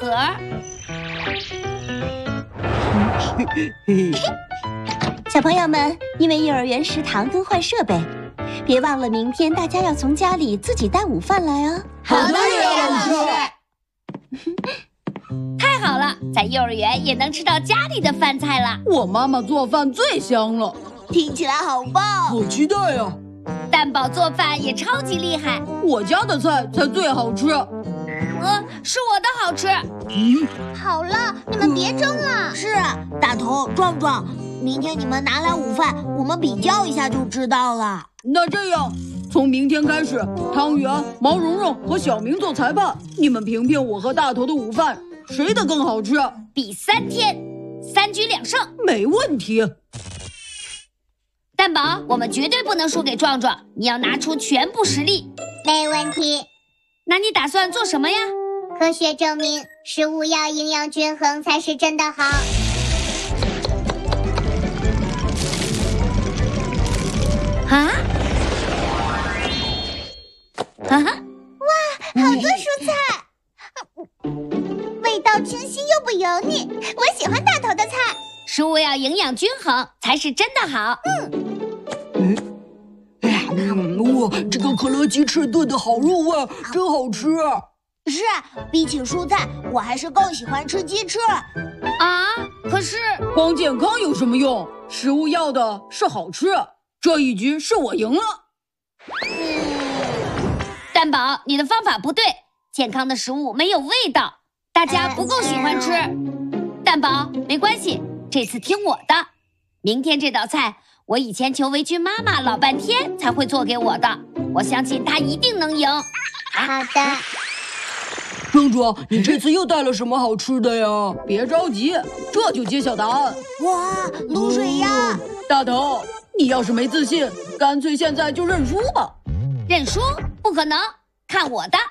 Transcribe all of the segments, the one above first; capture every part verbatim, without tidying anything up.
盒。 小朋友们，因为幼儿园食堂更换设备，别忘了明天大家要从家里自己带午饭来哦。 好的，老师。太好了，在幼儿园也能吃到家里的饭菜了。 我妈妈做饭最香了， 听起来好棒， 好期待呀！ 蛋宝做饭也超级厉害， 我家的菜才最好吃。 嗯，是我的好吃。 嗯， 好了，你们别争了。是啊，大头、壮壮，明天你们拿来午饭，我们比较一下就知道了。 那这样，从明天开始，汤圆、毛茸茸和小明做裁判，你们评评我和大头的午饭谁的更好吃？ 比三天，三局两胜， 没问题。 蛋宝，我们绝对不能输给壮壮，你要拿出全部实力。 没问题。 那你打算做什么呀？ 科学证明，食物要营养均衡才是真的好。 啊？啊哈！ 哇，好多蔬菜，味道清新又不油腻，我喜欢大头的菜。 食物要营养均衡才是真的好。 嗯。嗯，哇，这个可乐鸡翅炖的好入味，真好吃。 是，比起蔬菜，我还是更喜欢吃鸡翅。 啊，可是光健康有什么用？食物要的是好吃。这一局是我赢了。 蛋宝，你的方法不对，健康的食物没有味道，大家不够喜欢吃。蛋宝，没关系，这次听我的。明天这道菜，我以前求维军妈妈老半天才会做给我的，我相信她一定能赢。 好的。 壮壮，你这次又带了什么好吃的呀？别着急，这就揭晓答案。 哇，卤水鸭！ 哦、大头，你要是没自信，干脆现在就认输吧。 认输？不可能，看我的！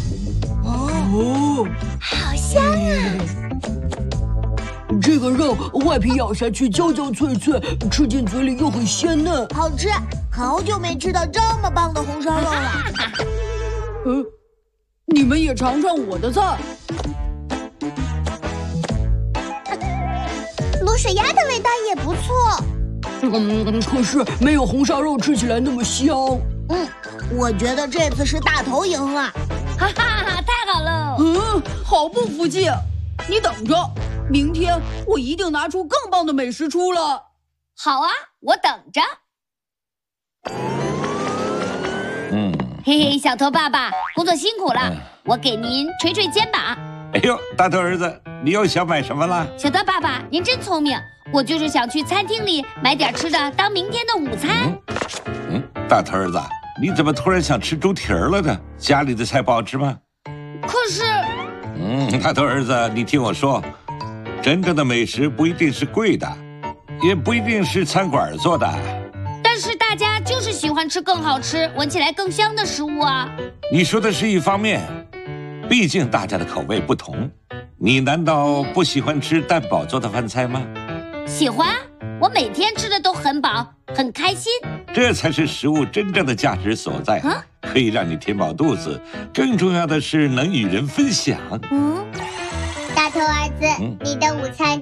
哦， 好香啊！ 这个肉外皮咬下去焦焦脆脆，吃进嘴里又很鲜嫩， 好吃！好久没吃到这么棒的红烧肉了。 嗯，你们也尝尝我的菜。 卤水鸭的味道也不错。 嗯，可是没有红烧肉吃起来那么香。 嗯，我觉得这次是大头赢了。 哈哈哈，太好了！ 嗯，好不服气！你等着。明天我一定拿出更棒的美食出来。 好啊，我等着。 嗯， 嘿嘿，小头爸爸，工作辛苦了，嗯、我给您捶捶肩膀。 哎呦，大头儿子，你又想买什么了？ 小头爸爸，您真聪明，我就是想去餐厅里买点吃的当明天的午餐。 嗯，嗯大头儿子，你怎么突然想吃猪蹄儿了呢？家里的菜不好吃吗？ 可是…… 嗯，大头儿子，你听我说。真正的美食不一定是贵的，也不一定是餐馆做的。 但是大家就是喜欢吃更好吃、闻起来更香的食物啊。 你说的是一方面，毕竟大家的口味不同。你难道不喜欢吃蛋宝做的饭菜吗？ 喜欢，我每天吃的都很饱，很开心。 这才是食物真正的价值所在，啊、可以让你填饱肚子。更重要的是能与人分享。 嗯。 大头儿子，嗯、你的午餐